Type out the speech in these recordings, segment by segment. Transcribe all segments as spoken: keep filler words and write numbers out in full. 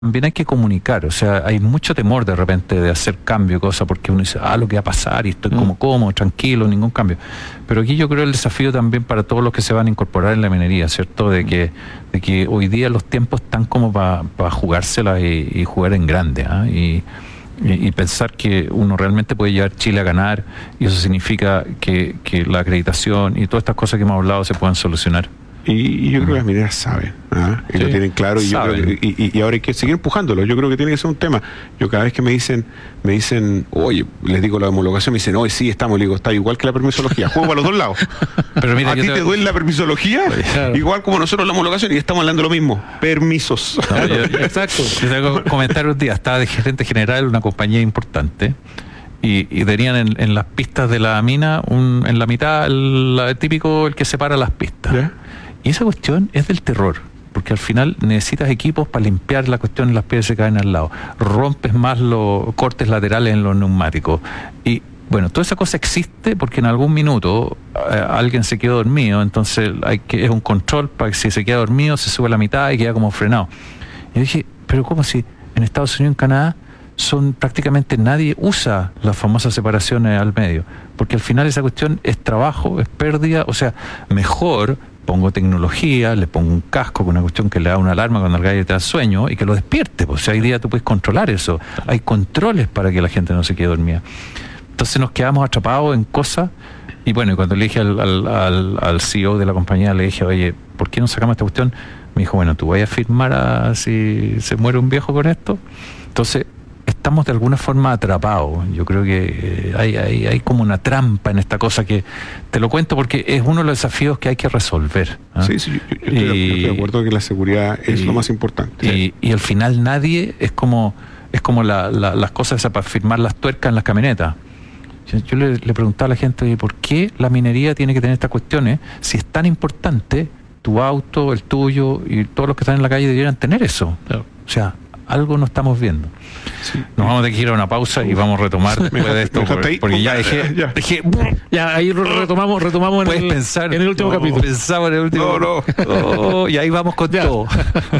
También hay que comunicar, o sea, hay mucho temor de repente de hacer cambio, cosas, porque uno dice, ah, lo que va a pasar, y estoy como cómodo, tranquilo, ningún cambio. Pero aquí yo creo el desafío también para todos los que se van a incorporar en la minería, ¿cierto? De que, de que hoy día los tiempos están como para pa jugársela y, y jugar en grande, ¿eh? y, y, y pensar que uno realmente puede llevar Chile a ganar, y eso significa que, que la acreditación y todas estas cosas que hemos hablado se puedan solucionar. Y, y yo creo que las mineras saben, ¿ah? y sí, lo tienen claro, y, yo creo que, y, y ahora hay que seguir empujándolo. Yo creo que tiene que ser un tema. Yo cada vez que me dicen, me dicen, oye, les digo la homologación, me dicen, oye, sí, estamos, le digo, está igual que la permisología, juego para los dos lados. Pero mira, ¿a ti te, te duele la permisología? Claro. Igual como nosotros la homologación, y estamos hablando de lo mismo, permisos. No, yo, exacto. Yo tengo que comentar un día, estaba de gerente general de una compañía importante, Y, y tenían en, en las pistas de la mina, un, en la mitad, el, el típico, el que separa las pistas. ¿Yeah? Y esa cuestión es del terror, porque al final necesitas equipos para limpiar la cuestión, las piedras se caen al lado, rompes más los cortes laterales en los neumáticos. Y bueno, toda esa cosa existe porque en algún minuto eh, alguien se quedó dormido, entonces hay que, es un control para que si se queda dormido se sube a la mitad y queda como frenado. Y yo dije, pero ¿cómo si en Estados Unidos, en Canadá, son prácticamente nadie usa las famosas separaciones al medio? Porque al final esa cuestión es trabajo, es pérdida, o sea, mejor pongo tecnología, le pongo un casco con una cuestión que le da una alarma cuando el gallo te da sueño y que lo despierte, pues, o sea, hoy día tú puedes controlar eso, hay controles para que la gente no se quede dormida. Entonces nos quedamos atrapados en cosas, y bueno, y cuando le dije al, al, al, al C E O de la compañía, le dije, oye, ¿por qué no sacamos esta cuestión? Me dijo, bueno, ¿tú vas a firmar a si se muere un viejo con esto? Entonces estamos de alguna forma atrapados. Yo creo que hay, hay, hay como una trampa en esta cosa, que te lo cuento porque es uno de los desafíos que hay que resolver, ¿eh? Sí, sí, yo, yo, estoy, y, yo estoy de acuerdo que la seguridad es y, lo más importante. Y, sí. y al final nadie, es como es como la, la, las cosas esas para firmar las tuercas en las camionetas. Yo, yo le, le preguntaba a la gente, ¿por qué la minería tiene que tener estas cuestiones? Si es tan importante, tu auto, el tuyo y todos los que están en la calle deberían tener eso. Claro. O sea, algo no estamos viendo. Sí. Nos vamos a tener que ir a una pausa y vamos a retomar después de esto, porque, porque ya dejé, ya. dejé ya ahí retomamos retomamos en el, pensar, en el último no, capítulo. Pensaba en el último. No, no. Oh, y ahí vamos con ya. todo.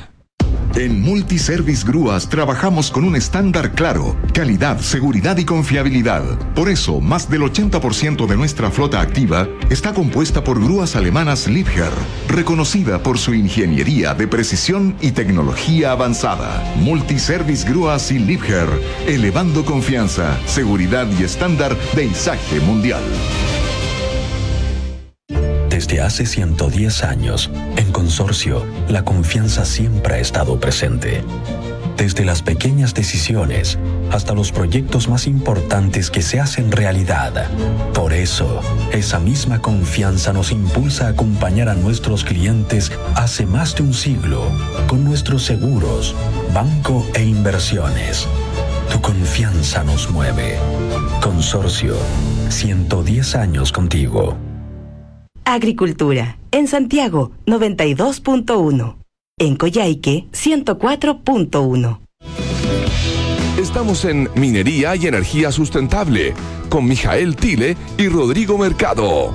En Multiservice Grúas trabajamos con un estándar claro, calidad, seguridad y confiabilidad. Por eso, más del ochenta por ciento de nuestra flota activa está compuesta por grúas alemanas Liebherr, reconocida por su ingeniería de precisión y tecnología avanzada. Multiservice Grúas y Liebherr, elevando confianza, seguridad y estándar de izaje mundial. Desde hace ciento diez años, en Consorcio, la confianza siempre ha estado presente. Desde las pequeñas decisiones hasta los proyectos más importantes que se hacen realidad. Por eso, esa misma confianza nos impulsa a acompañar a nuestros clientes hace más de un siglo con nuestros seguros, banco e inversiones. Tu confianza nos mueve. Consorcio, ciento diez años contigo. Agricultura, en Santiago, noventa y dos punto uno. En Coyhaique, ciento cuatro punto uno. Estamos en Minería y Energía Sustentable, con Mijael Tile y Rodrigo Mercado.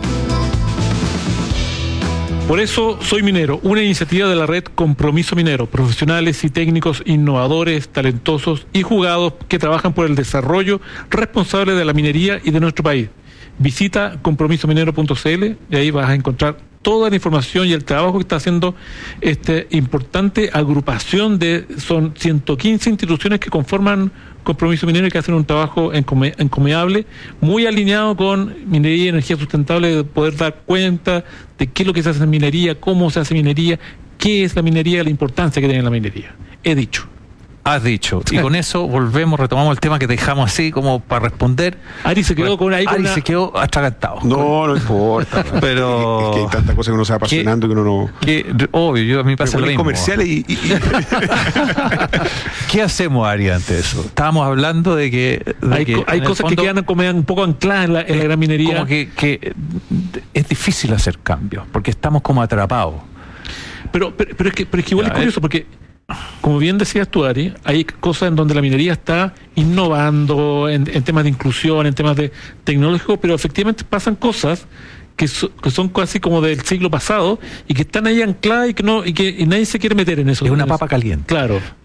Por eso soy minero, una iniciativa de la red Compromiso Minero, profesionales y técnicos innovadores, talentosos y jugados que trabajan por el desarrollo responsable de la minería y de nuestro país. Visita compromiso minero punto c l y ahí vas a encontrar toda la información y el trabajo que está haciendo esta importante agrupación de, son ciento quince instituciones que conforman Compromiso Minero y que hacen un trabajo encomiable, muy alineado con minería y energía sustentable, de poder dar cuenta de qué es lo que se hace en minería, cómo se hace minería, qué es la minería, la importancia que tiene la minería. He dicho. Has dicho. Y con eso volvemos, retomamos el tema que dejamos así como para responder. Ari se quedó con ahí con Ari una... se quedó atragantado. No, no importa. Pero es que hay tantas cosas que uno se va apasionando que, que uno no... Que, obvio, yo a mí me pasa lo mismo. Comerciales y... y, y... ¿Qué hacemos, Ari, ante eso? Estábamos hablando de que... De hay que hay cosas fondo, que quedan como un poco ancladas en la, en la gran minería. Como que, que es difícil hacer cambios, porque estamos como atrapados. Pero, pero, pero, es, que, pero es que igual ya, es curioso, porque... Como bien decías tú, Ari, hay cosas en donde la minería está innovando en, en temas de inclusión, en temas de tecnológicos, pero efectivamente pasan cosas que, so, que son casi como del siglo pasado y que están ahí ancladas y que no y que y nadie se quiere meter en eso. Es una en papa eso. caliente. Claro.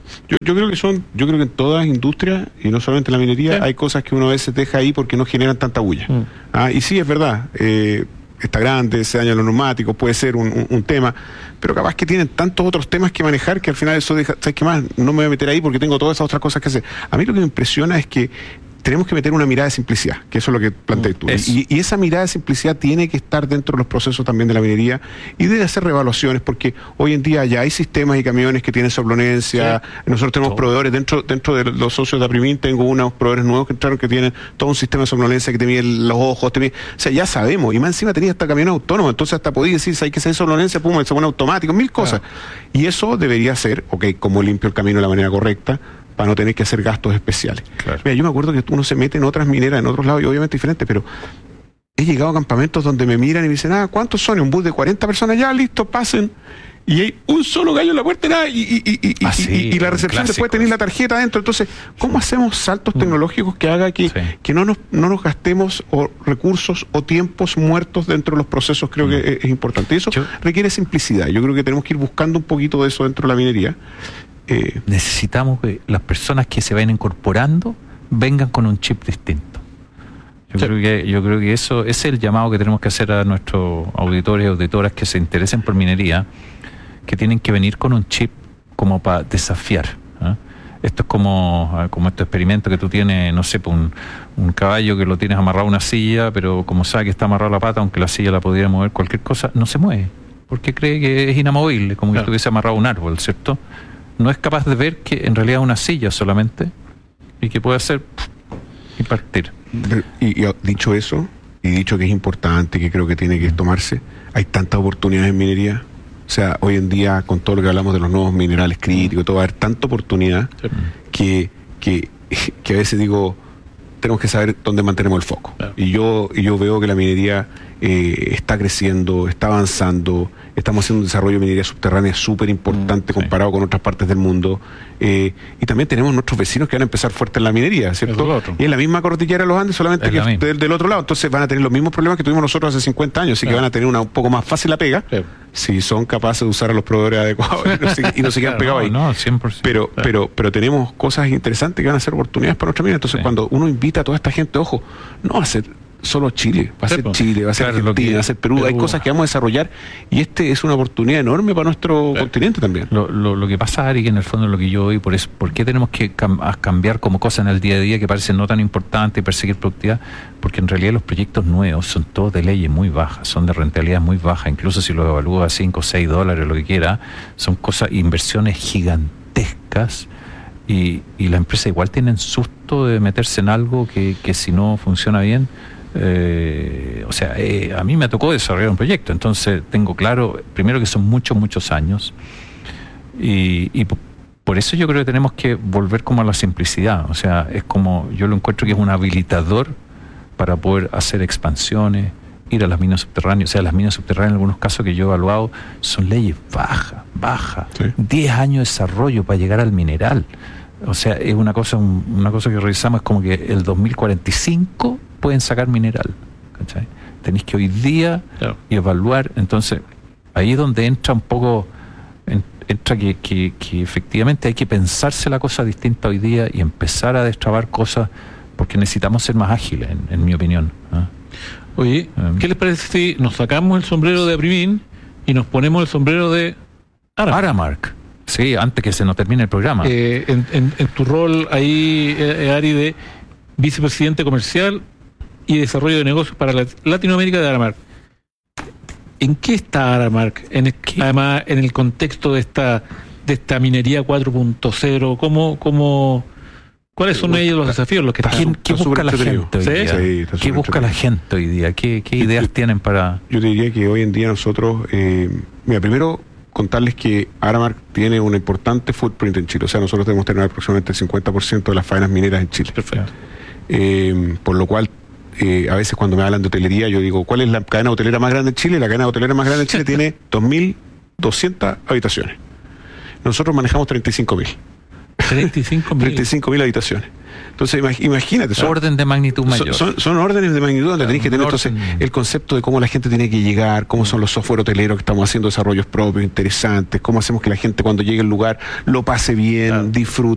Yo, yo creo que son, yo creo que en todas las industrias, y no solamente en la minería, sí. hay cosas que uno a veces deja ahí porque no generan tanta bulla. Mm. Ah, y sí, es verdad, eh, está grande, se dañan los neumáticos, puede ser un, un, un tema, pero capaz que tienen tantos otros temas que manejar que al final eso deja, ¿sabes qué más? No me voy a meter ahí porque tengo todas esas otras cosas que hacer. A mí lo que me impresiona es que tenemos que meter una mirada de simplicidad, que eso es lo que planteé tú. Y, y esa mirada de simplicidad tiene que estar dentro de los procesos también de la minería y debe hacer revaluaciones, porque hoy en día ya hay sistemas y camiones que tienen somnolencia. Sí. Nosotros tenemos todo. proveedores dentro dentro de los socios de Aprimin, tengo unos proveedores nuevos que entraron que tienen todo un sistema de somnolencia que te mide los ojos, te mide, o sea, ya sabemos, y más encima tenía hasta camión autónomo, entonces hasta podía decir, si hay que hacer somnolencia, pum, se pone automático, mil cosas. Claro. Y eso debería ser, ok, como limpio el camino de la manera correcta, para no tener que hacer gastos especiales. Claro. Mira, yo me acuerdo que uno se mete en otras mineras, en otros lados, y obviamente diferente, pero he llegado a campamentos donde me miran y me dicen, ah, ¿cuántos son? Un bus de cuarenta personas, ya, listo, pasen. Y hay un solo gallo en la puerta, nada, y, y, y, y, ah, sí, y, y la recepción clásico, después tenéis la tarjeta adentro. Entonces, ¿cómo hacemos saltos mm. tecnológicos que haga que, sí. que no, nos, no nos gastemos o recursos o tiempos muertos dentro de los procesos? Creo mm. que es, es importante. Y eso yo, requiere simplicidad. Yo creo que tenemos que ir buscando un poquito de eso dentro de la minería. Eh, Necesitamos que las personas que se vayan incorporando vengan con un chip distinto. Yo, sí. creo que, yo creo que eso ese es el llamado que tenemos que hacer a nuestros auditores y auditoras que se interesen por minería, que tienen que venir con un chip como para desafiar. ¿eh? Esto es como, como este experimento que tú tienes, no sé, un, un caballo que lo tienes amarrado a una silla, pero como sabe que está amarrado a la pata, aunque la silla la pudiera mover cualquier cosa, no se mueve, porque cree que es inamovible, como claro. que estuviese amarrado a un árbol, ¿cierto? No es capaz de ver que en realidad es una silla solamente y que puede hacer y partir. Y, y dicho eso, y dicho que es importante, que creo que tiene que tomarse, hay tantas oportunidades en minería. O sea, hoy en día, con todo lo que hablamos de los nuevos minerales críticos, todo, va a haber tanta oportunidad sí. que, que, que a veces digo, tenemos que saber dónde mantenemos el foco. Claro. Y yo y yo veo que la minería eh, está creciendo, está avanzando, estamos haciendo un desarrollo de minería subterránea súper importante mm, comparado sí. con otras partes del mundo. Eh, y también tenemos nuestros vecinos que van a empezar fuertes en la minería, ¿cierto? Y en la misma cordillera de los Andes, solamente que del, del otro lado. Entonces van a tener los mismos problemas que tuvimos nosotros hace cincuenta años, así claro. que van a tener una un poco más fácil la pega, sí. si son capaces de usar a los proveedores adecuados y no se, y no se quedan claro, pegados ahí. No, cien por ciento. Pero, claro. pero, pero tenemos cosas interesantes que van a ser oportunidades para nuestra minería. Entonces sí. cuando uno invita a toda esta gente, ojo, no va a ser solo Chile, va a ser Chile, va a ser claro, Argentina, va a ser Perú, Perú, hay cosas que vamos a desarrollar y este es una oportunidad enorme para nuestro claro. continente también. Lo, lo, lo que pasa, Ari, que en el fondo es lo que yo oí, por eso, ¿por qué tenemos que cam cambiar como cosas en el día a día que parecen no tan importantes y perseguir productividad? Porque en realidad los proyectos nuevos son todos de leyes muy bajas, son de rentabilidad muy baja, incluso si lo evalúa a cinco o seis dólares, lo que quiera, son cosas, inversiones gigantescas. Y, y la empresa igual tienen susto de meterse en algo que, que si no funciona bien, eh, o sea, eh, a mí me tocó desarrollar un proyecto, entonces tengo claro, primero que son muchos, muchos años, y, y por eso yo creo que tenemos que volver como a la simplicidad, o sea, es como, yo lo encuentro que es un habilitador para poder hacer expansiones, ir a las minas subterráneas, o sea, las minas subterráneas en algunos casos que yo he evaluado son leyes bajas, bajas, sí. diez años de desarrollo para llegar al mineral. O sea, es una cosa un, una cosa que revisamos, es como que el dos mil cuarenta y cinco pueden sacar mineral, ¿cachai? Tenéis que hoy día claro. y evaluar, entonces ahí es donde entra un poco, en, entra que, que, que efectivamente hay que pensarse la cosa distinta hoy día y empezar a destrabar cosas, porque necesitamos ser más ágiles, en, en mi opinión, ¿eh? Oye, um, ¿qué les parece si nos sacamos el sombrero de Aprimin y nos ponemos el sombrero de Aramark? Aramark. Sí, antes que se nos termine el programa. Eh, en, en, en tu rol ahí, eh, Ari, de vicepresidente comercial y desarrollo de negocios para la, Latinoamérica de Aramark. ¿En qué está Aramark? En el, además, en el contexto de esta de esta minería cuatro punto cero, ¿cómo, cómo, ¿cuáles son ellos los desafíos? Los que están, ¿Qué, qué busca la gente hoy día? Sí, ¿Qué busca la gente hoy día? ¿Qué, qué ideas yo, tienen para...? Yo diría que hoy en día nosotros... Eh, mira, primero... contarles que Aramark tiene un importante footprint en Chile, o sea, nosotros debemos tener aproximadamente el cincuenta por ciento de las faenas mineras en Chile. Perfecto. Eh, por lo cual, eh, a veces cuando me hablan de hotelería, yo digo, ¿cuál es la cadena hotelera más grande en Chile? La cadena hotelera más grande en Chile tiene dos mil doscientas habitaciones. Nosotros manejamos treinta y cinco mil. treinta y cinco mil. treinta y cinco mil habitaciones. Entonces, imagínate. Son orden de magnitud mayor. Son, son, son órdenes de magnitud donde tenés que tener entonces el concepto de cómo la gente tiene que llegar, cómo son los software hoteleros que estamos haciendo desarrollos propios, interesantes, cómo hacemos que la gente cuando llegue al lugar lo pase bien, claro. disfrute.